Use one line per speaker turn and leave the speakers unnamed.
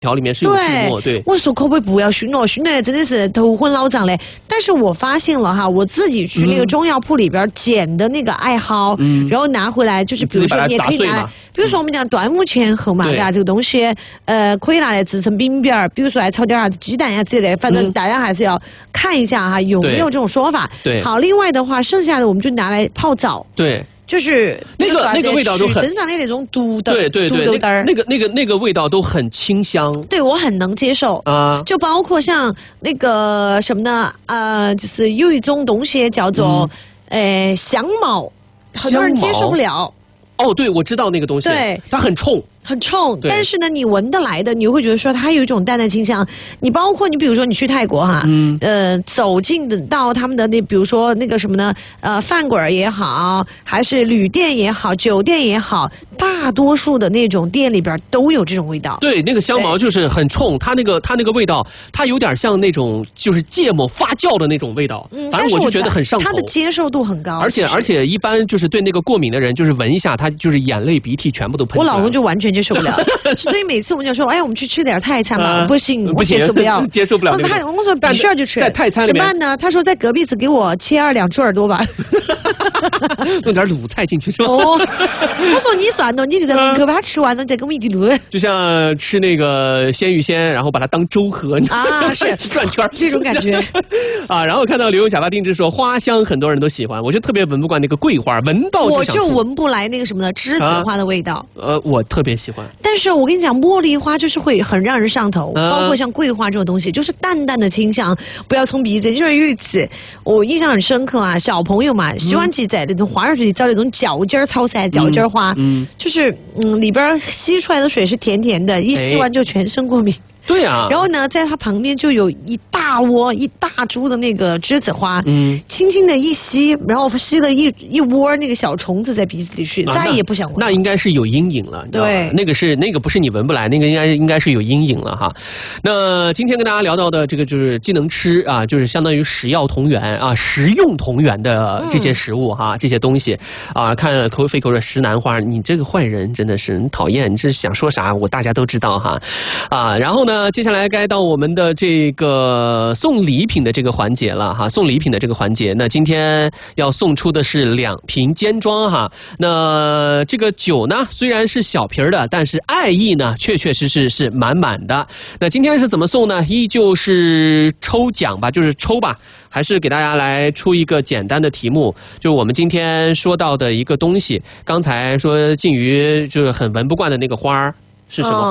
条里面是有锯末，对。
我说可不可以不要熏了？熏的真的是头昏脑胀嘞。但是我发现了哈，我自己去那个中药铺里边捡的那个艾蒿，然后拿回来，就是比如说你也可以拿来，比如说我们讲端午前后嘛，这个东西，可以拿来制成饼饼儿，比如说还炒点啥子鸡蛋呀之类的，反正大家还是要看一下哈，有没有这种说法。
对。
好，另外的话，剩下的我们就拿来泡澡。
对。
就是
那个味道都很
身上的那种毒的，
对，
毒豆儿，
那个味道都很清香，
对我很能接受啊。就包括像那个什么呢？就是有一种东西叫做香茅，很多人接受不了。
哦，对，我知道那个东西，对，它很冲。
很冲，但是呢，你闻得来的，你会觉得说它有一种淡淡清香。你包括你比如说你去泰国哈，走进到他们的那，比如说那个什么呢，饭馆也好，还是旅店也好，酒店也好，大多数的那种店里边都有这种味道。
对，那个香茅就是很冲，它那个味道，它有点像那种就是芥末发酵的那种味道。反正我就觉得很上头。
它的接受度很高，
而且一般就是对那个过敏的人，就是闻一下，他就是眼泪鼻涕全部都喷出来。
我老公就完全接受不了，所以每次我们就说，哎，我们去吃点泰餐吧，不行，我接受不了，
接受不了。
我说必须要去吃，
在泰餐里面
怎么办呢？他说在隔壁子给我切2只耳朵吧，
弄点卤菜进去是吧？
哦，我说你算了，你就在门口把它吃完了，再给我们一滴卤。
就像吃那个鲜芋仙，然后把它当粥喝
啊，是
转圈
这种感觉
啊。然后看到刘勇假发定制说花香很多人都喜欢，我就特别闻不惯那个桂花，闻到
我就闻不来那个什么的栀子花的味道。
我特别喜欢，
但是我跟你讲，茉莉花就是会很让人上头，包括像桂花这种东西，就是淡淡的清香，不要冲鼻子。就是有一次我印象很深刻啊，小朋友嘛，洗完机在那种花园里找那种角尖草噻，角尖花，就是里边吸出来的水是甜甜的，一吸完就全身过敏。
对啊，
然后呢，在它旁边就有一大窝、一大株的那个栀子花，轻轻的一吸，然后吸了一窝那个小虫子在鼻子里去，再也不想闻。
那应该是有阴影了，
对，
那个不是你闻不来，那个应该是有阴影了哈。那今天跟大家聊到的这个就是既能吃啊，就是相当于食药同源啊，食用同源的这些食物哈，这些东西啊，看费口的石楠花，你这个坏人真的是很讨厌，你这想说啥大家都知道哈啊，然后呢。接下来该到我们的这个送礼品的这个环节了哈，送礼品的这个环节，那今天要送出的是2瓶尖庄哈。那这个酒呢，虽然是小瓶的，但是爱意呢，确实是满满的。那今天是怎么送呢？依旧是抽奖吧，就是抽吧，还是给大家来出一个简单的题目，就是我们今天说到的一个东西。刚才说静瑜就是很闻不惯的那个花是什么花？